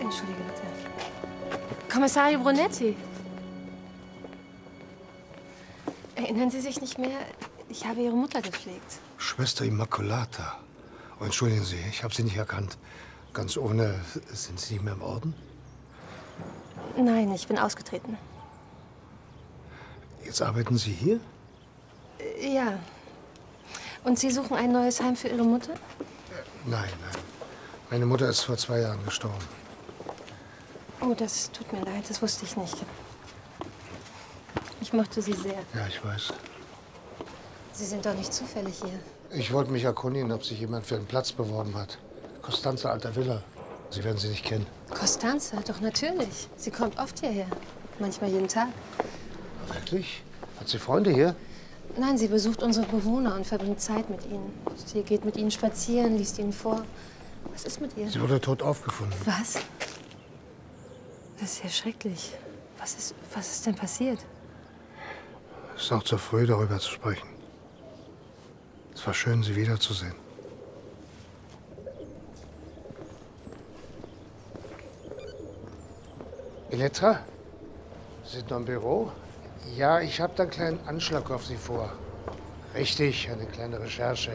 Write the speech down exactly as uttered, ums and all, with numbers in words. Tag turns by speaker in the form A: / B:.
A: Entschuldige bitte. Kommissario Brunetti. Erinnern Sie sich nicht mehr? Ich habe Ihre Mutter gepflegt.
B: Schwester Immaculata. Oh, entschuldigen Sie, ich habe Sie nicht erkannt. Ganz ohne, sind Sie nicht mehr im Orden?
A: Nein, ich bin ausgetreten.
B: Jetzt arbeiten Sie hier?
A: Ja. Und Sie suchen ein neues Heim für Ihre Mutter?
B: Nein, nein. Meine Mutter ist vor zwei Jahren gestorben.
A: Oh, das tut mir leid, das wusste ich nicht. Ich mochte Sie sehr.
B: Ja, ich weiß.
A: Sie sind doch nicht zufällig hier.
B: Ich wollte mich erkundigen, ob sich jemand für einen Platz beworben hat. Costanza Alta Villa. Sie werden sie nicht kennen.
A: Costanza? Doch natürlich. Sie kommt oft hierher. Manchmal jeden Tag.
B: Wirklich? Hat sie Freunde hier?
A: Nein, sie besucht unsere Bewohner und verbringt Zeit mit ihnen. Sie geht mit ihnen spazieren, liest ihnen vor. Was ist mit ihr?
B: Sie wurde tot aufgefunden.
A: Was? Das ist ja schrecklich. Was ist, was ist denn passiert?
B: Es ist noch zu früh, darüber zu sprechen. Es war schön, Sie wiederzusehen. Elettra? Sie sind noch im Büro? Ja, ich habe da einen kleinen Anschlag auf Sie vor. Richtig, eine kleine Recherche.